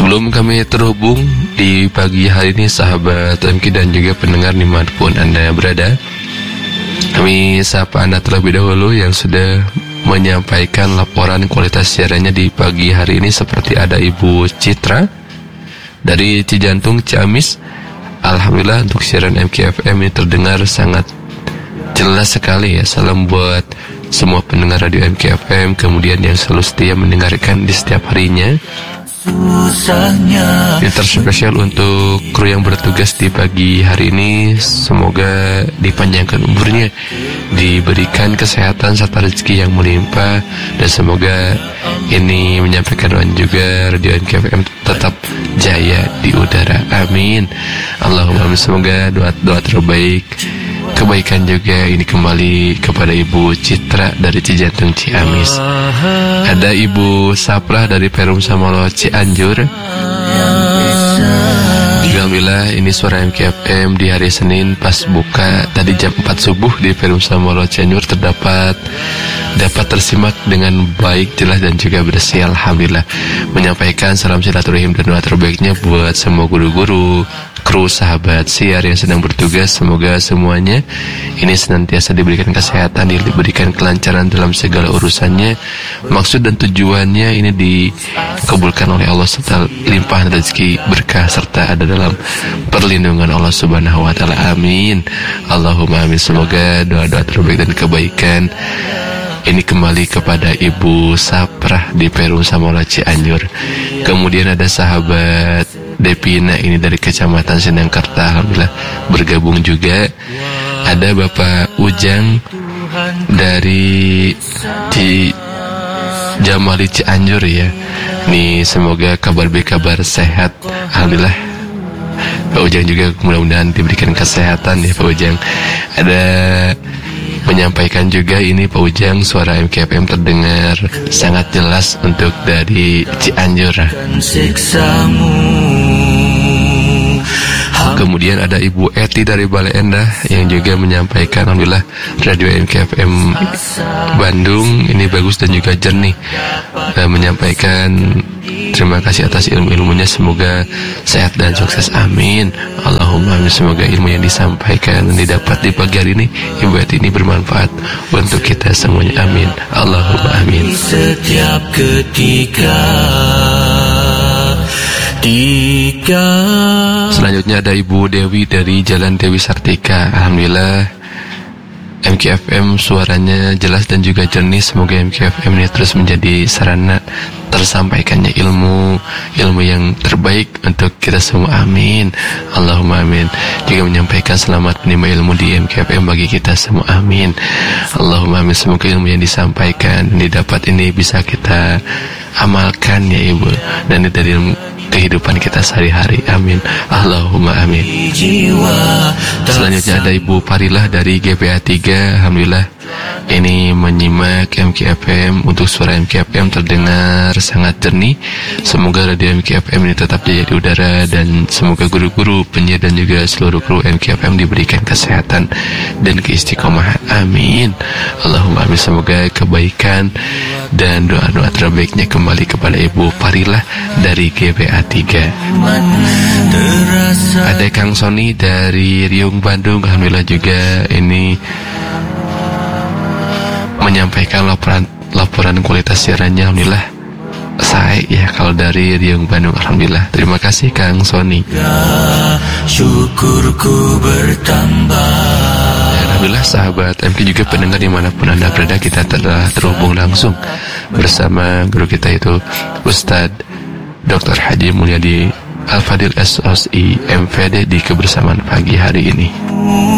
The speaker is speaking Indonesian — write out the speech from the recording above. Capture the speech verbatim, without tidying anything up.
Sebelum kami terhubung di pagi hari ini, sahabat M K dan juga pendengar dimanapun Anda berada, kami sapa Anda terlebih dahulu yang sudah menyampaikan laporan kualitas siarannya di pagi hari ini. Seperti ada Ibu Citra dari Cijantung, Ciamis. Alhamdulillah untuk siaran M K F M ini terdengar sangat jelas sekali ya. Salam buat semua pendengar radio M K F M, kemudian yang selalu setia mendengarkan di setiap harinya. Ini terspesial untuk kru yang bertugas di pagi hari ini. Semoga dipanjangkan umurnya, diberikan kesehatan serta rezeki yang melimpah, dan semoga ini menyampaikan doa juga radio M K F M tetap jaya di udara. Amin. Allahumma amin. Semoga doa-doa terbaik, kebaikan juga ini kembali kepada Ibu Citra dari Cijantung, Ciamis. Ada Ibu Saprah dari Perum Samolo, Cianjur. Alhamdulillah ini suara M K F M di hari Senin pas buka tadi jam empat subuh di Perum Samolo, Cianjur terdapat dapat tersimak dengan baik, jelas dan juga bersih. Alhamdulillah. Menyampaikan salam silaturahim dan doa terbaiknya buat semua guru-guru, kru, sahabat siar yang sedang bertugas. Semoga semuanya ini senantiasa diberikan kesehatan, diberikan kelancaran dalam segala urusannya. Maksud dan tujuannya ini dikabulkan oleh Allah serta limpahan rezeki, berkah serta ada dalam perlindungan Allah Subhanahu wa taala. Amin. Allahumma amin. Semoga doa-doa terbaik dan kebaikan ini kembali kepada Ibu Saprah di Perum Samolo, Cianjur. Kemudian ada sahabat Depina ini dari Kecamatan Sindangkerta, alhamdulillah bergabung juga. Ada Bapak Ujang dari Ci Jamali, Cianjur ya. Nih semoga kabar baik, kabar sehat. Alhamdulillah. Pak Ujang juga mudah-mudahan diberikan kesehatan ya Pak Ujang. Ada menyampaikan juga ini Pak Ujang, suara M K F M terdengar sangat jelas untuk dari Cianjur. Kemudian ada Ibu Eti dari Bale Endah yang juga menyampaikan alhamdulillah radio M K F M Bandung ini bagus dan juga jernih. Dan menyampaikan terima kasih atas ilmu-ilmunya, semoga sehat dan sukses. Amin. Allahumma amin. Semoga ilmu yang disampaikan dan didapat di pagi hari ini Ibu Eti ini bermanfaat untuk kita semuanya. Amin. Allahumma amin. Setiap ketika Tiga. Selanjutnya ada Ibu Dewi dari Jalan Dewi Sartika. Alhamdulillah M K F M suaranya jelas dan juga jernih. Semoga M K F M ini terus menjadi sarana tersampaikannya ilmu ilmu yang terbaik untuk kita semua. Amin. Allahumma amin. Juga menyampaikan selamat menerima ilmu di M K F M bagi kita semua. Amin. Allahumma amin. Semoga ilmu yang disampaikan dan didapat ini bisa kita amalkan ya Ibu, dan dari ilmu kehidupan kita sehari-hari. Amin. Allahumma amin. Selanjutnya ada Ibu Parilah dari G P A tiga. Alhamdulillah ini menyimak M K F M. Untuk suara M K F M terdengar sangat jernih. Semoga radio M K F M ini tetap jaya di udara, dan semoga guru-guru, penyiar dan juga seluruh kru M K F M diberikan kesehatan dan keistiqomahan. Amin. Allahumma amin. Semoga kebaikan dan doa-doa terbaiknya kembali kepada Ibu Parilah dari G P A tiga. Ada Kang Sony dari Riung, Bandung. Alhamdulillah juga ini menyampaikan laporan laporan kualitas siarannya. Alhamdulillah saya ya kalau dari Riung, Bandung. Alhamdulillah. Terima kasih Kang Sony. Syukurku bertambah. Alhamdulillah sahabat M K juga pendengar dimanapun Anda berada, kita telah terhubung langsung bersama guru kita itu Ustadz Doktor Haji Mulyadi Al-Fadil S O S I M V D di kebersamaan pagi hari ini.